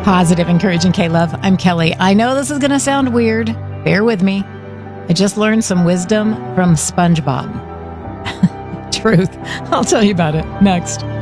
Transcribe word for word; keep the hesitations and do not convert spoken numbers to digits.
Positive, encouraging K-Love. I'm Kelly. I know this is going to sound weird. Bear with me. I just learned some wisdom from SpongeBob. Truth. I'll tell you about it next.